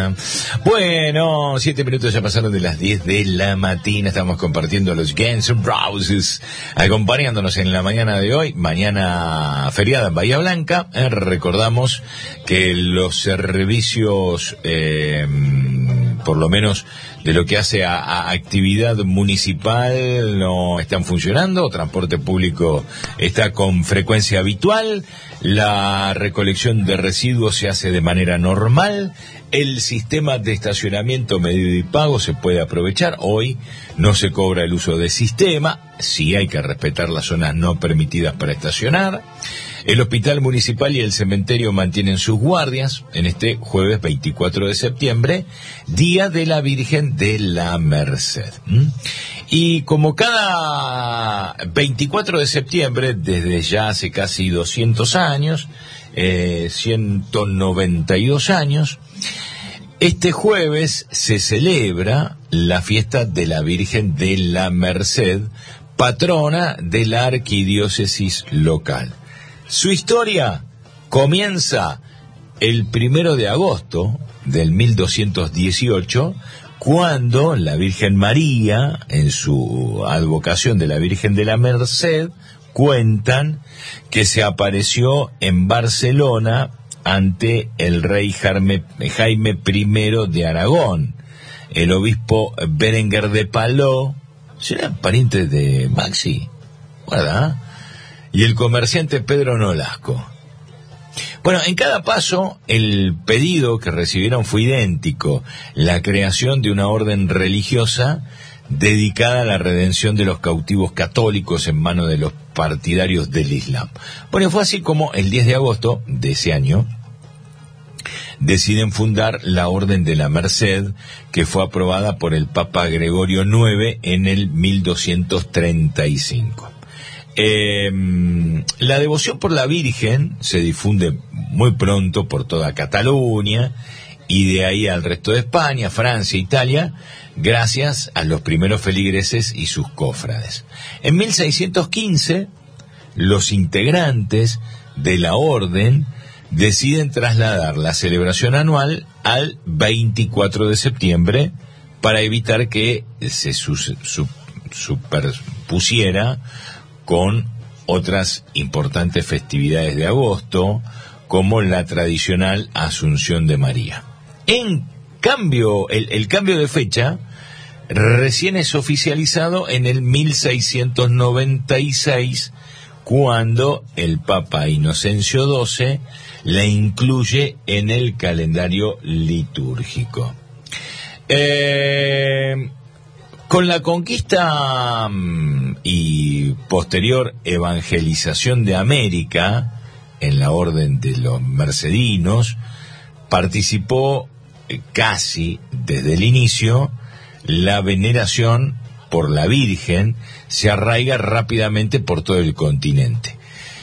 Bueno, 7 minutos ya pasaron de las 10 de la mañana. Estamos compartiendo a los Guns N' Roses, acompañándonos en la mañana de hoy, mañana feriada en Bahía Blanca. Recordamos que los servicios, por lo menos de lo que hace a actividad municipal, no están funcionando. Transporte público está con frecuencia habitual. La recolección de residuos se hace de manera normal. El sistema de estacionamiento medido y pago se puede aprovechar. Hoy no se cobra el uso de sistema. Sí hay que respetar las zonas no permitidas para estacionar. El hospital municipal y el cementerio mantienen sus guardias en este jueves 24 de septiembre, Día de la Virgen de la Merced. Y como cada 24 de septiembre, desde ya hace casi 200 años, 192 años, este jueves se celebra la fiesta de la Virgen de la Merced, patrona de la arquidiócesis local. Su historia comienza el 1 de agosto del 1218, cuando la Virgen María, en su advocación de la Virgen de la Merced, cuentan que se apareció en Barcelona ante el rey Jaime I de Aragón. El obispo Berenguer de Palou, ¿será pariente de Maxi? ¿Verdad? Y el comerciante Pedro Nolasco. Bueno, en cada paso, el pedido que recibieron fue idéntico: la creación de una orden religiosa dedicada a la redención de los cautivos católicos en manos de los partidarios del Islam. Bueno, fue así como el 10 de agosto de ese año deciden fundar la Orden de la Merced, que fue aprobada por el Papa Gregorio IX en el 1235. La devoción por la Virgen se difunde muy pronto por toda Cataluña y de ahí al resto de España, Francia, Italia, gracias a los primeros feligreses y sus cofrades. En 1615, los integrantes de la orden deciden trasladar la celebración anual al 24 de septiembre para evitar que se superpusiera con otras importantes festividades de agosto, como la tradicional Asunción de María. En cambio, el cambio de fecha recién es oficializado en el 1696, cuando el Papa Inocencio XII la incluye en el calendario litúrgico. Con la conquista y posterior evangelización de América en la Orden de los Mercedinos, participó casi desde el inicio. La veneración por la Virgen se arraiga rápidamente por todo el continente.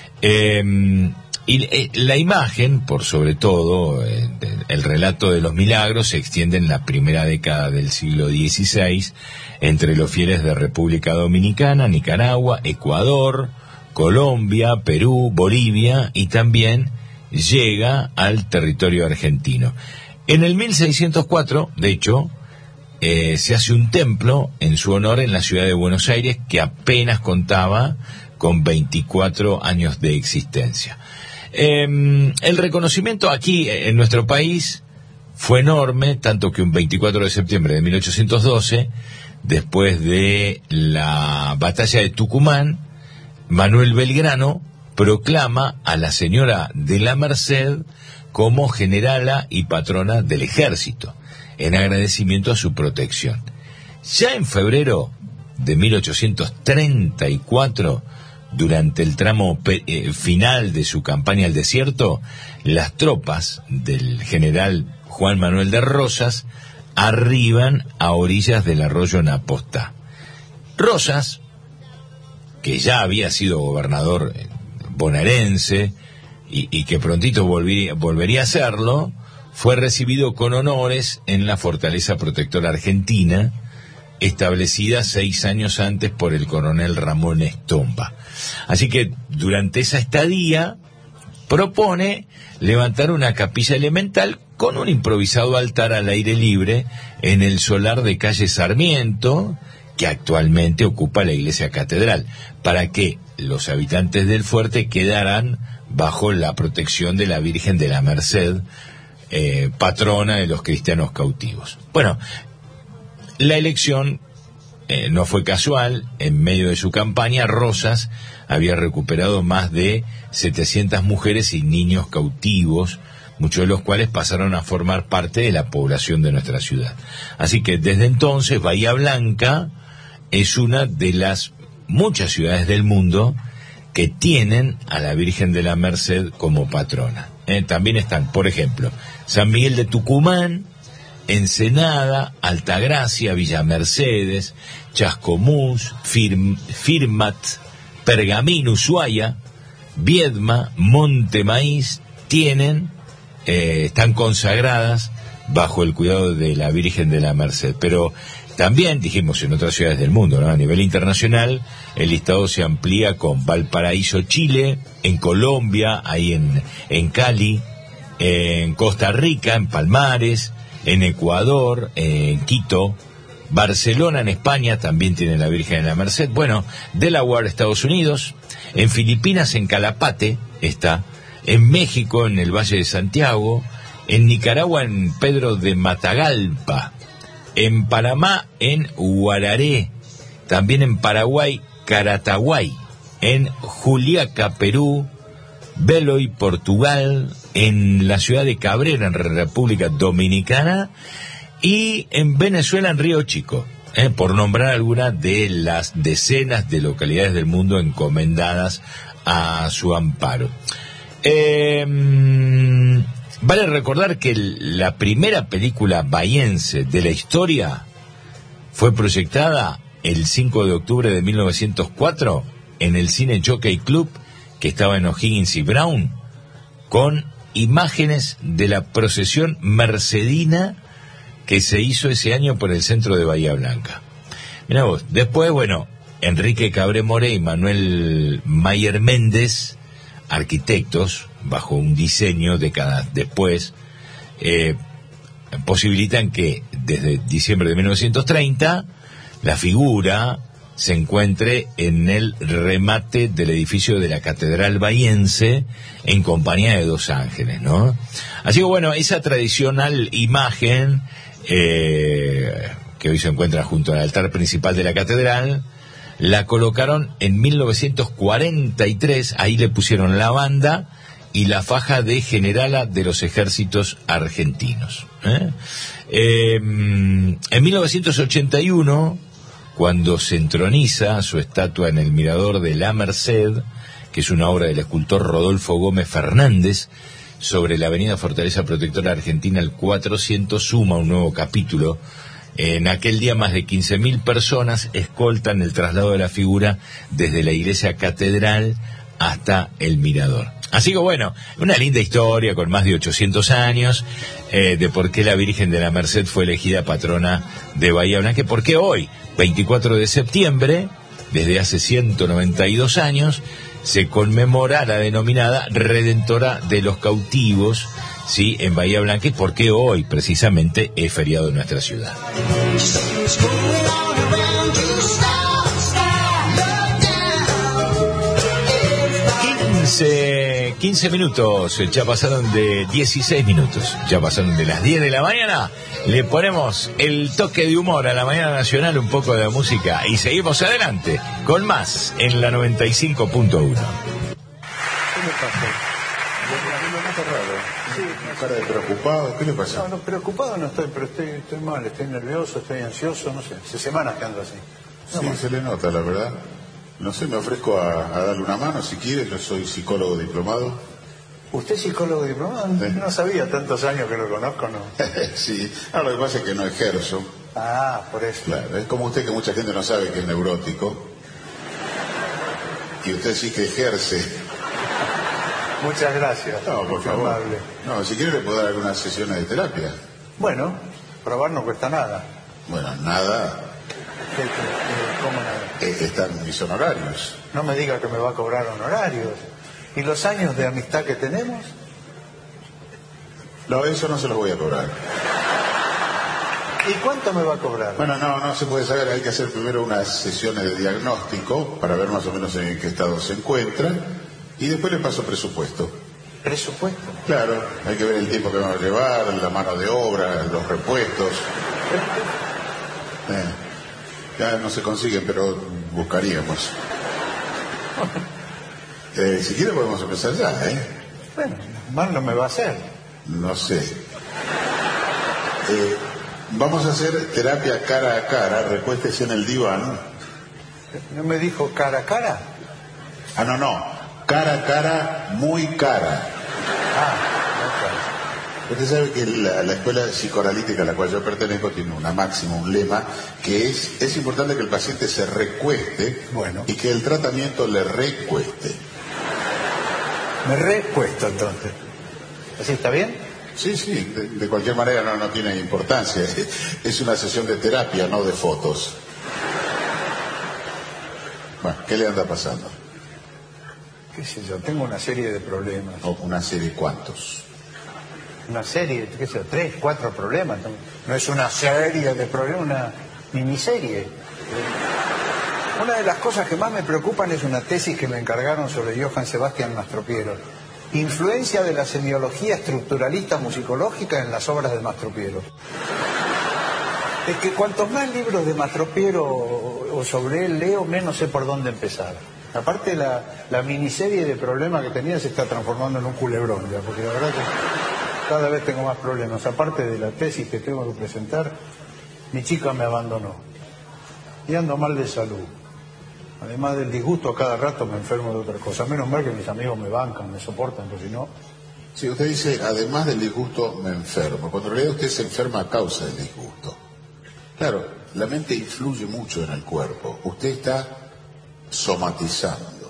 Y la imagen, por sobre todo, el relato de los milagros se extiende en la primera década del siglo XVI entre los fieles de República Dominicana, Nicaragua, Ecuador, Colombia, Perú, Bolivia, y también llega al territorio argentino. En el 1604, de hecho, se hace un templo en su honor en la ciudad de Buenos Aires, que apenas contaba con 24 años de existencia. El reconocimiento aquí en nuestro país fue enorme, tanto que un 24 de septiembre de 1812, después de la batalla de Tucumán, Manuel Belgrano proclama a la señora de la Merced como generala y patrona del ejército, en agradecimiento a su protección. Ya en febrero de 1834, durante el tramo final de su campaña al desierto, las tropas del general Juan Manuel de Rosas arriban a orillas del arroyo Napostá. Rosas, que ya había sido gobernador bonaerense y que prontito volvería a serlo, fue recibido con honores en la fortaleza protectora argentina, establecida 6 años antes por el coronel Ramón Estomba. Así que durante esa estadía propone levantar una capilla elemental con un improvisado altar al aire libre en el solar de calle Sarmiento, que actualmente ocupa la iglesia catedral, para que los habitantes del fuerte quedaran bajo la protección de la Virgen de la Merced, patrona de los cristianos cautivos. Bueno, la elección no fue casual. En medio de su campaña, Rosas había recuperado más de 700 mujeres y niños cautivos, muchos de los cuales pasaron a formar parte de la población de nuestra ciudad. Así que desde entonces Bahía Blanca es una de las muchas ciudades del mundo que tienen a la Virgen de la Merced como patrona. También están, por ejemplo, San Miguel de Tucumán, Ensenada, Altagracia, Villa Mercedes, Chascomús, Firmat, Pergamino, Ushuaia, Viedma, Monte Maíz, están consagradas bajo el cuidado de la Virgen de la Merced. Pero también, dijimos, en otras ciudades del mundo, ¿no? A nivel internacional, el listado se amplía con Valparaíso, Chile, en Colombia, ahí en Cali, en Costa Rica, en Palmares, en Ecuador, en Quito, Barcelona, en España, también tiene la Virgen de la Merced. Bueno, Delaware, Estados Unidos, en Filipinas, en Calapate está, en México, en el Valle de Santiago, en Nicaragua, en Pedro de Matagalpa, en Panamá, en Huararé, también en Paraguay, Carataguay, en Juliaca, Perú, Beloy, Portugal, en la ciudad de Cabrera, en República Dominicana, y en Venezuela, en Río Chico, por nombrar algunas de las decenas de localidades del mundo encomendadas a su amparo. Vale recordar que la primera película bahiense de la historia fue proyectada el 5 de octubre de 1904 en el cine Jockey Club, que estaba en O'Higgins y Brown, con imágenes de la procesión mercedina que se hizo ese año por el centro de Bahía Blanca. Mirá vos, después, bueno, Enrique Cabré Moré y Manuel Mayer Méndez, arquitectos, bajo un diseño décadas después, posibilitan que desde diciembre de 1930 la figura se encuentre en el remate del edificio de la Catedral Bahiense en compañía de dos ángeles, ¿no? Así que bueno, esa tradicional imagen que hoy se encuentra junto al altar principal de la catedral, la colocaron en 1943, ahí le pusieron la banda y la faja de generala de los ejércitos argentinos. En 1981, cuando se entroniza su estatua en el Mirador de la Merced, que es una obra del escultor Rodolfo Gómez Fernández, sobre la avenida Fortaleza Protectora Argentina, el 400 suma un nuevo capítulo. En aquel día más de 15.000 personas escoltan el traslado de la figura desde la iglesia catedral hasta el mirador. Así que bueno, una linda historia con más de 800 años de por qué la Virgen de la Merced fue elegida patrona de Bahía Blanca, porque hoy, 24 de septiembre, desde hace 192 años, se conmemora la denominada Redentora de los Cautivos, sí, en Bahía Blanca, y por qué hoy precisamente es feriado en nuestra ciudad. 15 minutos, ya pasaron de 16 minutos, ya pasaron de las 10 de la mañana. Le ponemos el toque de humor a la mañana nacional, un poco de música, y seguimos adelante con más en la 95.1. ¿Qué me pasa? Sí, cara de preocupado, ¿qué le pasa? No, preocupado no estoy, pero estoy mal, estoy nervioso, estoy ansioso, no sé, hace semanas que ando así. Sí, se le nota, la verdad. No sé, me ofrezco a darle una mano si quiere, yo soy psicólogo diplomado. ¿Usted es psicólogo diplomado? No sabía, tantos años que lo conozco, ¿no? Sí, lo que pasa es que no ejerzo. Ah, por eso. Claro, es como usted, que mucha gente no sabe que es neurótico. Y usted sí que ejerce. Muchas gracias. No, por favor. Amable. No, si quiere le puedo dar algunas sesiones de terapia. Bueno, probar no cuesta nada. Bueno, nada. ¿Cómo nada? Están mis honorarios. No me diga que me va a cobrar honorarios. ¿Y los años de amistad que tenemos? No, eso no se los voy a cobrar. ¿Y cuánto me va a cobrar? Bueno, no se puede saber. Hay que hacer primero unas sesiones de diagnóstico para ver más o menos en qué estado se encuentran y después le paso presupuesto. ¿Presupuesto? Claro, hay que ver el tiempo que van a llevar, la mano de obra, los repuestos. Ya no se consiguen, pero buscaríamos. Si quiere podemos empezar ya, ¿eh? Bueno, mal no me va a hacer. No sé. Vamos a hacer terapia cara a cara, recuéstese en el diván. ¿No me dijo cara a cara? Ah, no. Cara a cara, muy cara. Usted sabe que la escuela psicoanalítica a la cual yo pertenezco tiene una máxima, un lema, que es importante que el paciente se recueste y que el tratamiento le recueste. Me recuesto entonces. ¿Así está bien? Sí, de cualquier manera no tiene importancia. Es una sesión de terapia, no de fotos. Bueno, ¿qué le anda pasando? ¿Qué sé yo? Tengo una serie de problemas. ¿Una serie cuántos? Una serie, qué sé yo, 3, 4 problemas. No es una serie de problemas, una miniserie. Una de las cosas que más me preocupan es una tesis que me encargaron sobre Johann Sebastian Mastropiero. Influencia de la semiología estructuralista musicológica en las obras de Mastropiero. Es que cuantos más libros de Mastropiero o sobre él leo, menos sé por dónde empezar. Aparte la miniserie de problemas que tenía se está transformando en un culebrón ya, porque la verdad que cada vez tengo más problemas. Aparte de la tesis que tengo que presentar, mi chica me abandonó y ando mal de salud. Además del disgusto, a cada rato me enfermo de otra cosa. Menos mal que mis amigos me bancan, me soportan, porque si no... Sí, usted dice, además del disgusto me enfermo. Cuando en realidad usted se enferma a causa del disgusto. Claro, la mente influye mucho en el cuerpo. Usted está somatizando.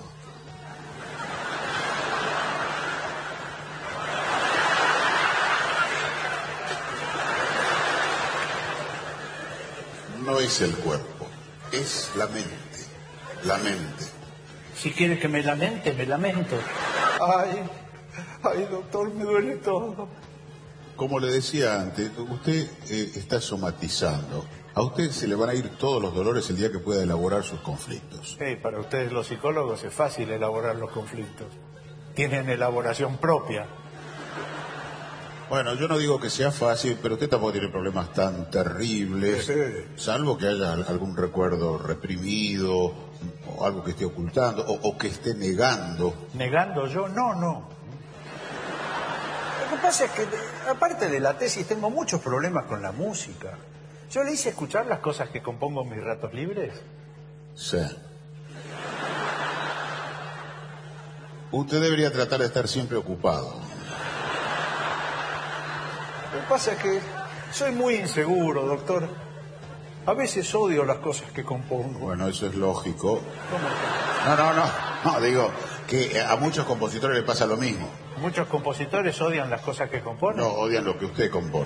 No es el cuerpo, es la mente. La mente. Si quiere que me lamente, me lamento. Ay, doctor, me duele todo. Como le decía antes, usted está somatizando. A usted se le van a ir todos los dolores el día que pueda elaborar sus conflictos. Sí, para ustedes los psicólogos es fácil elaborar los conflictos. Tienen elaboración propia. Bueno, yo no digo que sea fácil, pero usted tampoco tiene problemas tan terribles, salvo que haya algún recuerdo reprimido, o algo que esté ocultando, o que esté negando. ¿Negando yo? No. Lo que pasa es que, aparte de la tesis, tengo muchos problemas con la música. ¿Yo le hice escuchar las cosas que compongo en mis ratos libres? Sí. Usted debería tratar de estar siempre ocupado. Lo que pasa es que soy muy inseguro, doctor. A veces odio las cosas que compongo. Bueno, eso es lógico. ¿Cómo? No, digo que a muchos compositores les pasa lo mismo. ¿Muchos compositores odian las cosas que componen? No, odian lo que usted compone.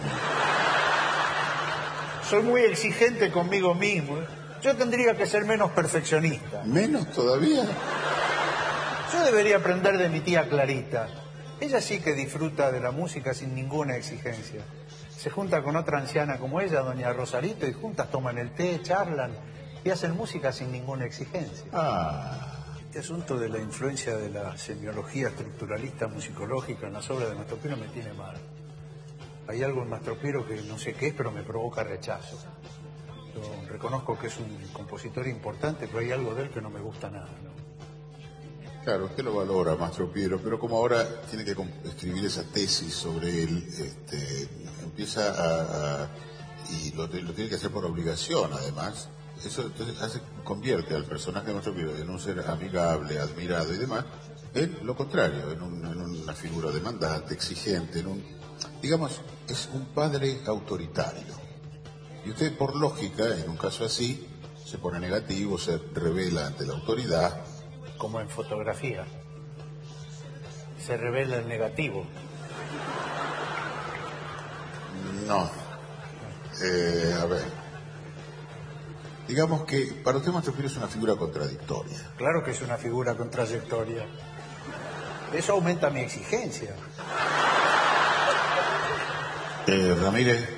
Soy muy exigente conmigo mismo. Yo tendría que ser menos perfeccionista. ¿Menos todavía? Yo debería aprender de mi tía Clarita. Ella sí que disfruta de la música sin ninguna exigencia. Se junta con otra anciana como ella, doña Rosarito, y juntas toman el té, charlan y hacen música sin ninguna exigencia. Este asunto de la influencia de la semiología estructuralista musicológica en las obras de Mastropiero me tiene mal. Hay algo en Mastropiero que no sé qué es, pero me provoca rechazo. Yo reconozco que es un compositor importante, pero hay algo de él que no me gusta nada, ¿no? Claro, usted lo valora, Mastropiero, pero como ahora tiene que escribir esa tesis sobre él, empieza y lo tiene que hacer por obligación, además. Eso entonces convierte al personaje de Mastropiero en un ser amigable, admirado y demás, en lo contrario, en una figura demandante, exigente, digamos, es un padre autoritario. Y usted, por lógica, en un caso así, se pone negativo, se revela ante la autoridad. Como en fotografía. Se revela el negativo. No. A ver. Digamos que para usted Mastropiero es una figura contradictoria. Claro que es una figura contradictoria. Eso aumenta mi exigencia. Ramírez,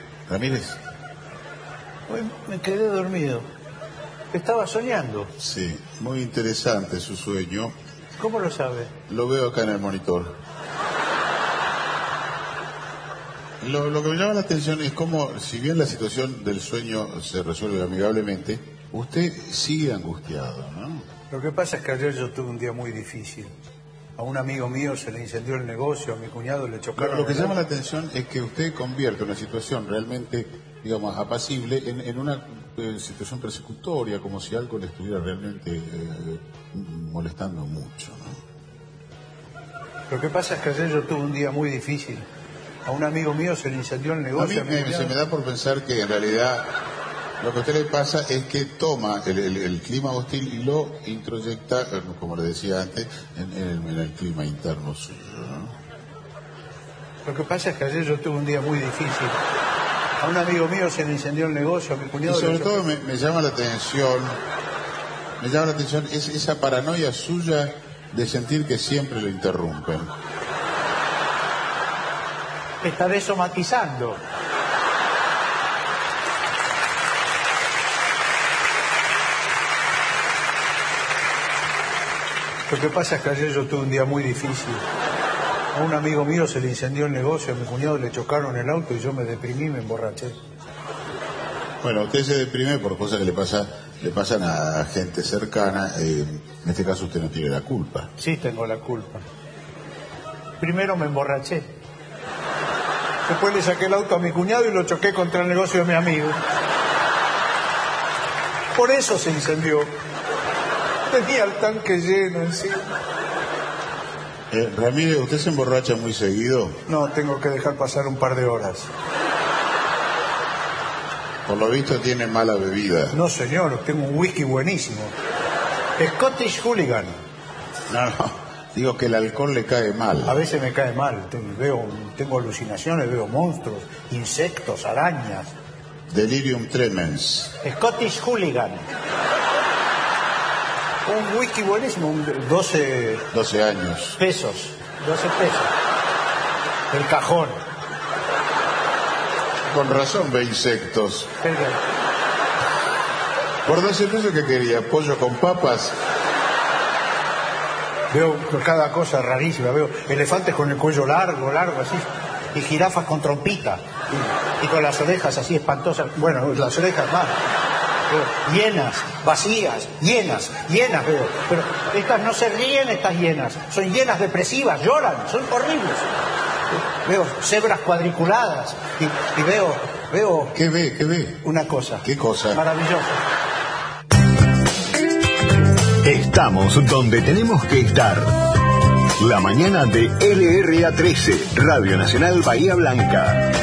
Hoy me quedé dormido. Estaba soñando. sí, muy interesante su sueño. ¿Cómo lo sabe? Lo veo acá en el monitor. Lo que me llama la atención es cómo, si bien la situación del sueño se resuelve amigablemente, usted sigue angustiado, ¿no? Lo que pasa es que ayer yo tuve un día muy difícil. A un amigo mío se le incendió el negocio, a mi cuñado le chocaron. Lo que llama la atención es que usted convierte una situación realmente, digamos, apacible en una situación persecutoria, como si algo le estuviera realmente molestando mucho, ¿no? Lo que pasa es que ayer yo tuve un día muy difícil. A un amigo mío se le incendió el negocio. A mí se me da por pensar que en realidad lo que a usted le pasa es que toma el clima hostil y lo introyecta, como le decía antes, en el clima interno suyo, ¿no? Lo que pasa es que ayer yo tuve un día muy difícil. A un amigo mío se le incendió el negocio, a mi cuñado... Y sobre todo me llama la atención esa paranoia suya de sentir que siempre lo interrumpen. Estaré somatizando. Lo que pasa es que ayer yo tuve un día muy difícil. A un amigo mío se le incendió el negocio, a mi cuñado le chocaron el auto y yo me deprimí y me emborraché. Bueno, usted se deprime por cosas que le pasan a gente cercana. En este caso usted no tiene la culpa. Sí, tengo la culpa. Primero me emborraché. Después le saqué el auto a mi cuñado y lo choqué contra el negocio de mi amigo. Por eso se incendió. Tenía el tanque lleno encima. Ramírez, ¿usted se emborracha muy seguido? No, tengo que dejar pasar un par de horas. Por lo visto tiene mala bebida. No, señor, tengo un whisky buenísimo. Scottish Hooligan. No. Digo que el alcohol le cae mal. A veces me cae mal. Tengo alucinaciones, veo monstruos, insectos, arañas. Delirium tremens. Scottish Hooligan. Un whisky buenísimo, 12 años. pesos. 12 pesos. El cajón. Con razón ve insectos. Por 12 pesos, ¿qué quería? ¿Pollo con papas? Veo cada cosa rarísima. Veo elefantes con el cuello largo, así. Y jirafas con trompita. Y con las orejas así espantosas. Bueno, las orejas más. Llenas, vacías, llenas veo. Pero estas no se ríen, estas llenas. Son llenas depresivas, lloran, son horribles. Veo cebras cuadriculadas y veo... ¿Qué ve? Una cosa. ¿Qué cosa? Maravillosa. Estamos donde tenemos que estar. La mañana de LRA 13, Radio Nacional Bahía Blanca.